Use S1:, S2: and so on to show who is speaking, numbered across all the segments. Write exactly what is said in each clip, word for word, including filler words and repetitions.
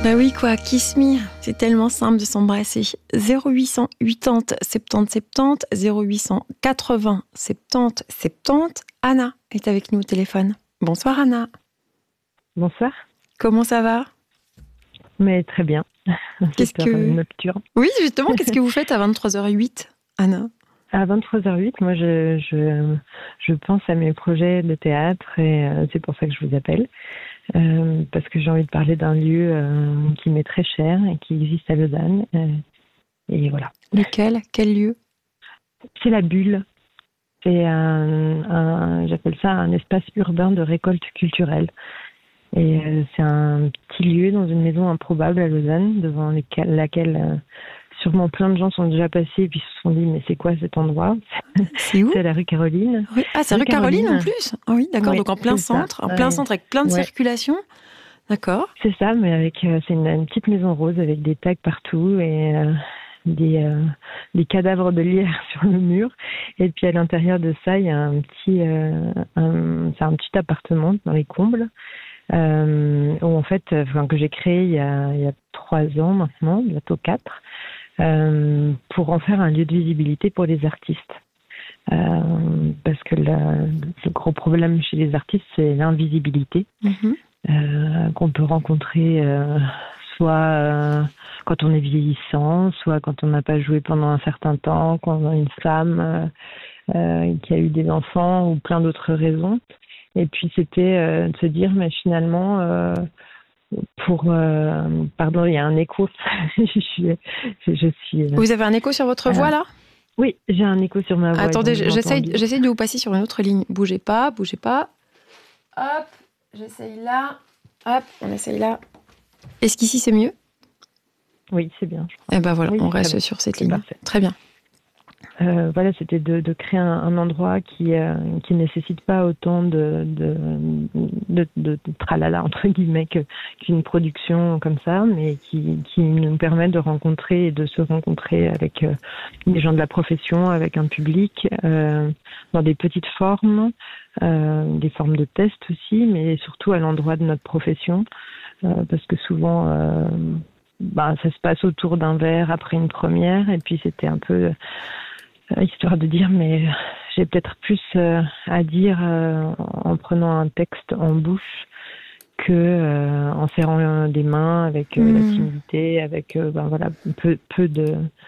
S1: Bah oui quoi, kiss me, c'est tellement simple de s'embrasser. zéro huit cent quatre-vingts soixante-dix soixante-dix, zéro huit cent quatre-vingts soixante-dix soixante-dix. Anna est avec nous au téléphone. Bonsoir Anna.
S2: Bonsoir.
S1: Comment ça va?
S2: Mais très bien.
S1: Qu'est-ce que...
S2: nocturne.
S1: Oui, justement, qu'est-ce que vous faites à vingt-trois heures huit, Anna?
S2: À vingt-trois heures huit, moi je, je, je pense à mes projets de théâtre et euh, c'est pour ça que je vous appelle. Euh, parce que j'ai envie de parler d'un lieu euh, qui m'est très cher et qui existe à Lausanne. Euh, et voilà.
S1: Lequel? Quel lieu?
S2: C'est la Bulle. C'est un, un, j'appelle ça un espace urbain de récolte culturelle. Et euh, c'est un petit lieu dans une maison improbable à Lausanne, devant lesquelles, laquelle euh, sûrement plein de gens sont déjà passés et puis se sont dit mais c'est quoi cet endroit?
S1: C'est où?
S2: C'est la rue Caroline.
S1: Oui. Ah, c'est rue Caroline, Caroline en plus? Ah oui, d'accord, oui, donc en plein centre, ça. en plein ouais. centre avec plein de ouais. circulation. D'accord.
S2: C'est ça, mais avec euh, c'est une, une petite maison rose avec des tags partout et euh, des, euh, des cadavres de lierre sur le mur. Et puis à l'intérieur de ça, il y a un petit, euh, un, c'est un petit appartement dans les combles. Euh, où en fait, enfin, que j'ai créé il y a, il y a trois ans maintenant, bientôt quatre, euh, pour en faire un lieu de visibilité pour les artistes. Euh, parce que la, le gros problème chez les artistes, c'est l'invisibilité mm-hmm. euh, qu'on peut rencontrer euh, soit euh, quand on est vieillissant, soit quand on n'a pas joué pendant un certain temps, quand on a une femme euh, euh, qui a eu des enfants ou plein d'autres raisons. Et puis c'était euh, de se dire, mais finalement, euh, pour... Euh, pardon, il y a un écho. je, suis, je, je suis,
S1: vous avez un écho sur votre voix, là?
S2: Oui, j'ai un écho sur ma voix.
S1: Attendez, j'essaie, j'essaie de vous passer sur une autre ligne. Bougez pas, bougez pas. Hop, j'essaye là. Hop, on essaye là. Est-ce qu'ici, c'est mieux?
S2: Oui, c'est bien.
S1: Eh ben voilà,
S2: oui,
S1: on reste sur cette ligne. Parfait. Très bien.
S2: Euh, voilà, c'était de, de créer un, un endroit qui euh, qui nécessite pas autant de de, de, de, de tralala entre guillemets que, qu'une production comme ça, mais qui, qui nous permet de rencontrer et de se rencontrer avec euh, des gens de la profession, avec un public, euh, dans des petites formes, euh, des formes de test aussi, mais surtout à l'endroit de notre profession, euh, parce que souvent euh, bah, ça se passe autour d'un verre après une première, et puis c'était un peu histoire de dire, mais j'ai peut-être plus euh, à dire euh, en prenant un texte en bouche que euh, en serrant des mains avec euh, mmh. la timidité, avec euh, ben voilà peu peu de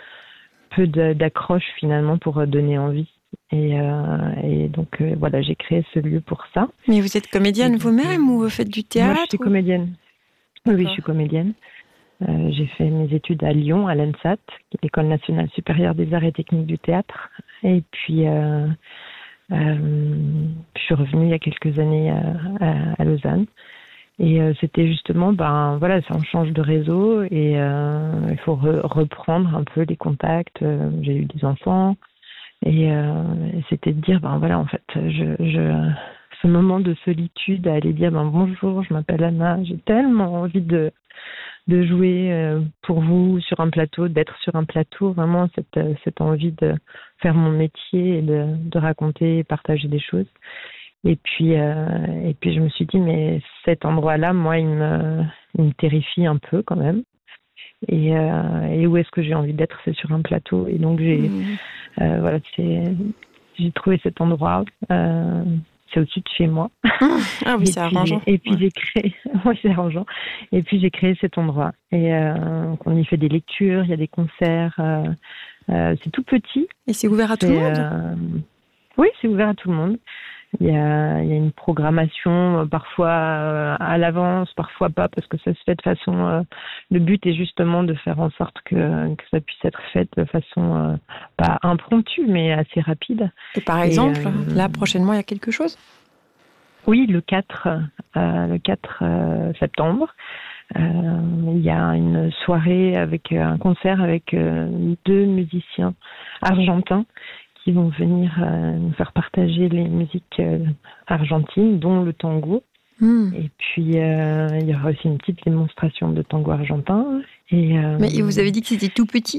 S2: peu de, d'accroche finalement pour donner envie. Et, euh, et donc euh, voilà, j'ai créé ce lieu pour ça.
S1: Mais vous êtes comédienne vous-même ou vous faites du théâtre?
S2: Moi, je suis comédienne. Oui, oui, je suis comédienne. Euh, j'ai fait mes études à Lyon, à l'ENSAT, l'École nationale supérieure des arts et techniques du théâtre. Et puis, euh, euh, je suis revenue il y a quelques années à, à, à Lausanne. Et euh, c'était justement, ben voilà, ça on change de réseau et euh, il faut re- reprendre un peu les contacts. Euh, j'ai eu des enfants et, euh, et c'était de dire, ben voilà, en fait, je, je ce moment de solitude, à aller dire, ben bonjour, je m'appelle Anna, j'ai tellement envie de de jouer euh, pour vous sur un plateau, d'être sur un plateau, vraiment cette, cette envie de faire mon métier et de, de raconter et partager des choses. Et puis, euh, et puis je me suis dit, mais cet endroit-là, moi, il me, il me terrifie un peu quand même. Et, euh, et où est-ce que j'ai envie d'être? C'est sur un plateau. Et donc, j'ai, mmh. euh, voilà, c'est, j'ai trouvé cet endroit. Euh, c'est au-dessus de chez moi.
S1: Ah oui, c'est arrangeant.
S2: Et puis
S1: ouais.
S2: j'ai créé, oui, c'est arrangeant. Et puis j'ai créé cet endroit. Et euh, on y fait des lectures, il y a des concerts. Euh, euh, c'est tout petit.
S1: Et c'est ouvert à tout le monde.
S2: Euh, oui, c'est ouvert à tout le monde. Il y a, il y a une programmation euh, parfois euh, à l'avance, parfois pas, parce que ça se fait de façon. Euh, le but est justement de faire en sorte que, que ça puisse être fait de façon euh, pas impromptue, mais assez rapide.
S1: Et par exemple, Et, euh, là prochainement, il y a quelque chose?
S2: Oui, le quatre, euh, le quatre euh, septembre, euh, il y a une soirée avec euh, un concert avec euh, deux musiciens argentins qui vont venir euh, nous faire partager les musiques euh, argentines, dont le tango. Mmh. Et puis, euh, il y aura aussi une petite démonstration de tango argentin. Et, euh,
S1: Mais vous avez dit que c'était tout petit.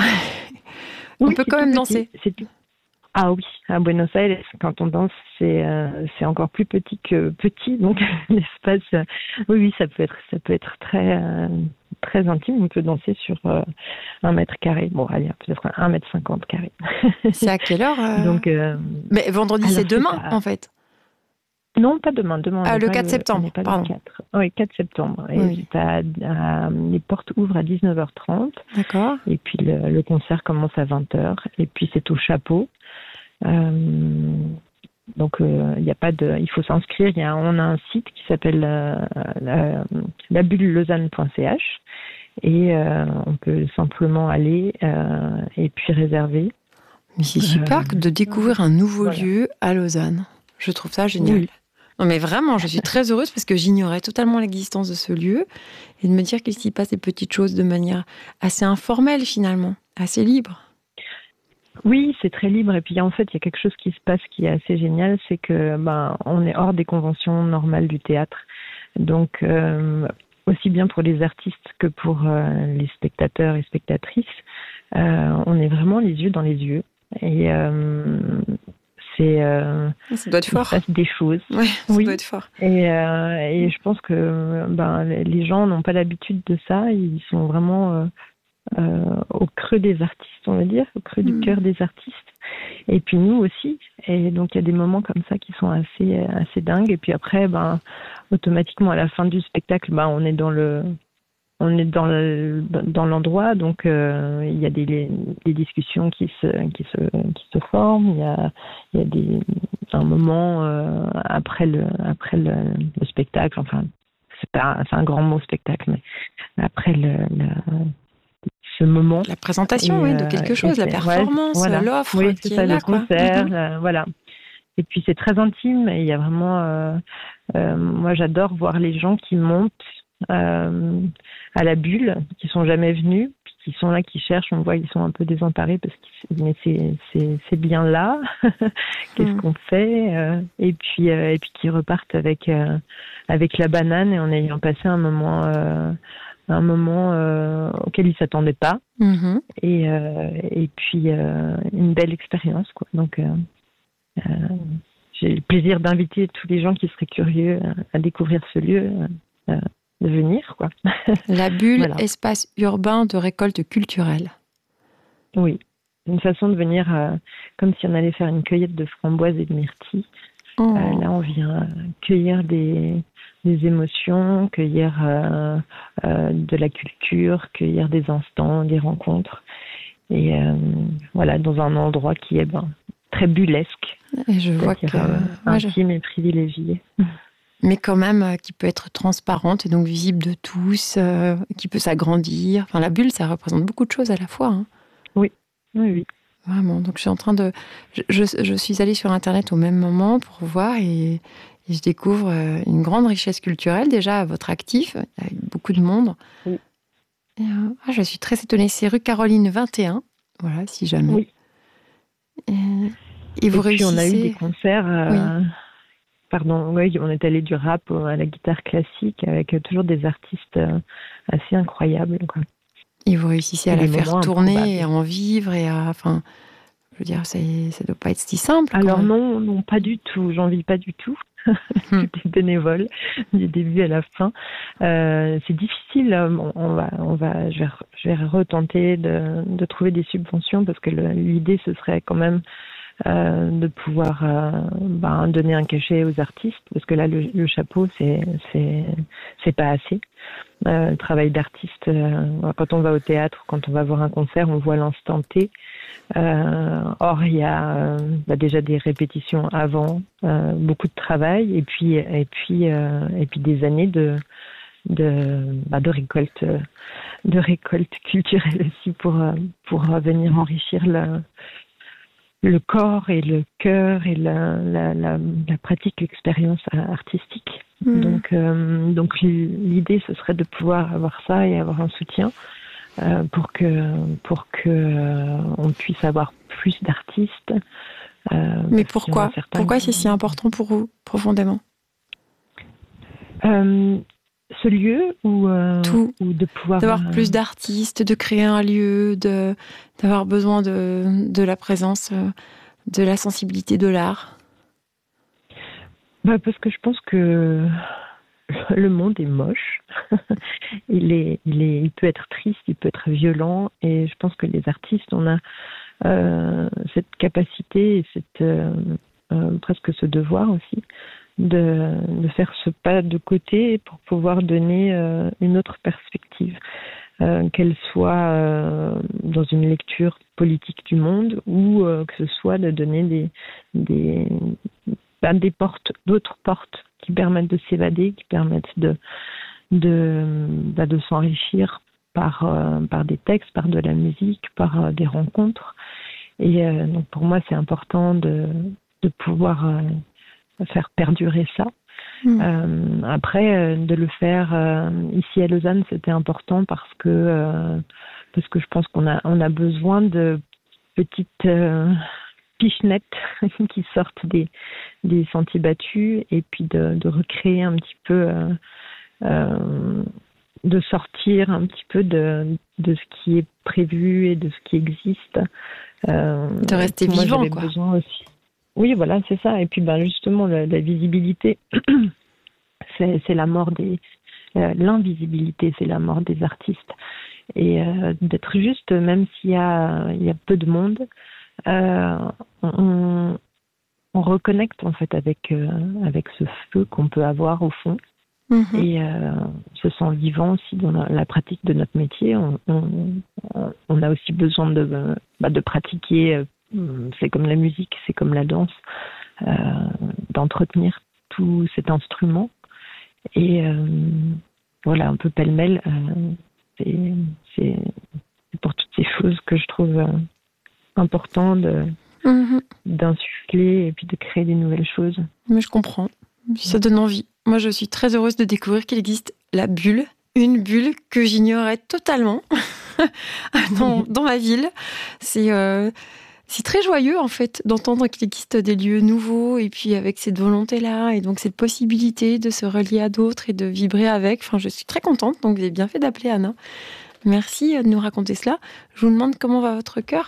S1: On
S2: oui,
S1: peut quand même
S2: petit.
S1: danser.
S2: C'est tout. Ah oui, à Buenos Aires, quand on danse, c'est euh, c'est encore plus petit que petit, donc l'espace. Euh, oui, oui, ça peut être ça peut être très euh, très intime. On peut danser sur euh, un mètre carré. Bon, allez, peut-être un mètre cinquante carré.
S1: C'est à quelle heure euh...
S2: Donc, euh,
S1: mais vendredi, c'est demain, à... en fait.
S2: Non, pas demain. Demain, on
S1: ah, le
S2: pas
S1: quatre septembre,
S2: on pas
S1: pardon.
S2: Le quatre. Oui, quatre septembre. Et
S1: oui.
S2: à, à, les portes ouvrent à dix-neuf heures trente.
S1: D'accord.
S2: Et puis, le, le concert commence à vingt heures. Et puis, c'est au chapeau. Euh, donc, il euh, y a pas de... Il faut s'inscrire. Y a, on a un site qui s'appelle euh, la, la bulle lausanne point c h. Et euh, on peut simplement aller euh, et puis réserver.
S1: Mais c'est super euh, de découvrir un nouveau voilà. lieu à Lausanne. Je trouve ça génial. Oui. Non mais vraiment, je suis très heureuse parce que j'ignorais totalement l'existence de ce lieu et de me dire qu'il s'y passe des petites choses de manière assez informelle finalement, assez libre.
S2: Oui, c'est très libre et puis en fait, il y a quelque chose qui se passe qui est assez génial, c'est que ben on est hors des conventions normales du théâtre. Donc euh, aussi bien pour les artistes que pour euh, les spectateurs et spectatrices, euh, on est vraiment les yeux dans les yeux et euh, c'est euh,
S1: ça doit être fort.
S2: Il se passe des choses.
S1: Ouais, ça
S2: oui.
S1: doit être fort.
S2: Et, euh, et je pense que ben, les gens n'ont pas l'habitude de ça. Ils sont vraiment euh, euh, au creux des artistes, on va dire, au creux mmh. du cœur des artistes. Et puis nous aussi. Et donc il y a des moments comme ça qui sont assez, assez dingues. Et puis après, ben, automatiquement à la fin du spectacle, ben, on est dans le On est dans, le, dans l'endroit, donc euh, il y a des, des discussions qui se, qui se, qui se forment. Il y a, il y a des, un moment euh, après, le, après le, le spectacle, enfin, c'est, pas, c'est un grand mot spectacle, mais après le, le, ce moment.
S1: La présentation, et, oui, de quelque chose, la performance,
S2: ouais, voilà.
S1: l'offre
S2: oui,
S1: qui
S2: c'est
S1: est
S2: ça,
S1: là,
S2: le
S1: quoi.
S2: concert,
S1: Mm-hmm.
S2: euh, voilà. Et puis c'est très intime, et il y a vraiment... Euh, euh, moi, j'adore voir les gens qui montent Euh, à la bulle, qui sont jamais venus, puis qui sont là, qui cherchent, on voit ils sont un peu désemparés parce que mais c'est c'est c'est bien là, qu'est-ce mmh. qu'on fait euh, et puis euh, et puis qui repartent avec euh, avec la banane et en ayant passé un moment euh, un moment euh, auquel ils s'attendaient pas
S1: mmh.
S2: et euh, et puis euh, une belle expérience quoi. Donc euh, euh, j'ai le plaisir d'inviter tous les gens qui seraient curieux à, à découvrir ce lieu. Euh, de venir, quoi.
S1: La bulle, voilà. Espace urbain de récolte culturelle.
S2: Oui, une façon de venir euh, comme si on allait faire une cueillette de framboises et de myrtilles. Oh. Euh, là, on vient cueillir des, des émotions, cueillir euh, euh, de la culture, cueillir des instants, des rencontres. Et euh, voilà, dans un endroit qui est ben, très bullesque.
S1: Et je vois que...
S2: Euh, intime ouais, je... et privilégié.
S1: Mais quand même euh, qui peut être transparente et donc visible de tous, euh, qui peut s'agrandir. Enfin, la bulle, ça représente beaucoup de choses à la fois. Hein.
S2: Oui, oui, oui.
S1: Vraiment. Donc, je suis en train de... Je, je, je suis allée sur Internet au même moment pour voir et, et je découvre une grande richesse culturelle déjà à votre actif, avec beaucoup de monde.
S2: Oui.
S1: Et, euh, ah, je suis très étonnée. C'est rue Caroline vingt et un. Voilà, si jamais.
S2: Oui.
S1: Et, et vous
S2: et puis,
S1: réussissez...
S2: on a eu des concerts... Euh...
S1: Oui.
S2: Pardon, oui, on est allé du rap à la guitare classique avec toujours des artistes assez incroyables. Quoi.
S1: Et vous réussissez à la faire tourner et à en vivre et à, enfin, je veux dire, c'est, ça doit pas être si simple.
S2: Alors
S1: même.
S2: non, non, pas du tout. J'en vis pas du tout. J'étais bénévole du début à la fin. Euh, c'est difficile. On, on va, on va, je vais, je vais retenter de, de trouver des subventions parce que le, l'idée ce serait quand même Euh, de pouvoir euh, ben, donner un cachet aux artistes parce que là le, le chapeau c'est c'est c'est pas assez. Euh, le travail d'artiste euh, quand on va au théâtre, quand on va voir un concert, on voit l'instant T. Euh, or il y a euh, bah, déjà des répétitions avant, euh, beaucoup de travail et puis et puis euh, et puis des années de de bah, de récolte de récolte culturelle aussi pour pour venir enrichir le le corps et le cœur et la, la, la, la pratique, l'expérience artistique. Mmh. Donc, euh, donc l'idée, ce serait de pouvoir avoir ça et avoir un soutien euh, pour que pour que euh, on puisse avoir plus d'artistes.
S1: Euh, Mais pourquoi Pourquoi c'est si important pour vous, profondément
S2: euh, ce lieu ou, euh,
S1: Tout.
S2: ou de pouvoir...
S1: D'avoir
S2: euh...
S1: plus d'artistes, de créer un lieu, de, d'avoir besoin de, de la présence, de la sensibilité de l'art.
S2: Bah parce que je pense que le monde est moche il est, il est, il peut être triste, il peut être violent, et je pense que les artistes, on a euh, cette capacité, et cette euh, euh, presque ce devoir aussi de, de faire ce pas de côté pour pouvoir donner euh, une autre perspective, euh, qu'elle soit euh, dans une lecture politique du monde ou euh, que ce soit de donner des, des, bah, des portes, d'autres portes qui permettent de s'évader, qui permettent de, de, bah, de s'enrichir par, euh, par des textes, par de la musique, par euh, des rencontres. Et euh, donc pour moi, c'est important de, de pouvoir euh, faire perdurer ça. Mmh. Euh, après, euh, de le faire euh, ici à Lausanne, c'était important parce que euh, parce que je pense qu'on a on a besoin de petites euh, pichenettes qui sortent des des sentiers battus, et puis de, de recréer un petit peu, euh, euh, de sortir un petit peu de de ce qui est prévu et de ce qui existe.
S1: Euh, de rester
S2: moi,
S1: vivant,
S2: j'avais
S1: quoi.
S2: Besoin aussi. Oui, voilà, c'est ça. Et puis, ben, justement, la, la visibilité, c'est, c'est la mort des... Euh, l'invisibilité, c'est la mort des artistes. Et euh, d'être juste, même s'il y a, il y a peu de monde, euh, on, on reconnecte, en fait, avec, euh, avec ce feu qu'on peut avoir au fond. Mmh. Et euh, on se sent vivant aussi dans la, la pratique de notre métier. On, on, on a aussi besoin de, bah, de pratiquer... C'est comme la musique, c'est comme la danse, euh, d'entretenir tout cet instrument. Et euh, voilà, un peu pêle-mêle, euh, c'est, c'est, c'est pour toutes ces choses que je trouve euh, important de, mmh. d'insuffler et puis de créer des nouvelles choses.
S1: Mais je comprends, ça donne envie. Moi, je suis très heureuse de découvrir qu'il existe la bulle, une bulle que j'ignorais totalement dans, dans ma ville. C'est... Euh, C'est très joyeux, en fait, d'entendre qu'il existe des lieux nouveaux, et puis avec cette volonté-là, et donc cette possibilité de se relier à d'autres et de vibrer avec. Enfin, je suis très contente, donc vous avez bien fait d'appeler Anna. Merci de nous raconter cela. Je vous demande comment va votre cœur ?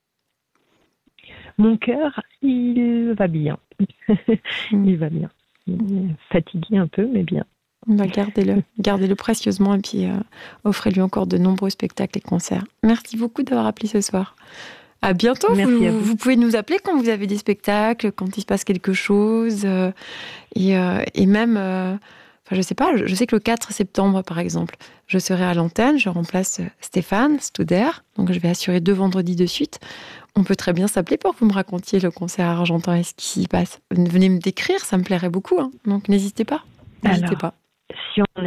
S2: Mon cœur, il va bien. Il va bien. Il est fatigué un peu, mais bien.
S1: Bah, gardez-le, gardez-le précieusement, et puis euh, offrez-lui encore de nombreux spectacles et concerts. Merci beaucoup d'avoir appelé ce soir. À bientôt. Vous,
S2: à vous.
S1: vous pouvez nous appeler quand vous avez des spectacles, quand il se passe quelque chose. Euh, et, euh, et même, euh, enfin, je sais pas, je sais que le quatre septembre, par exemple, je serai à l'antenne, je remplace Stéphane Studer, donc je vais assurer deux vendredis de suite. On peut très bien s'appeler pour que vous me racontiez le concert à Argentan et ce qui s'y passe. Venez me décrire, ça me plairait beaucoup. Hein, donc n'hésitez pas. N'hésitez
S2: Alors,
S1: pas.
S2: Si on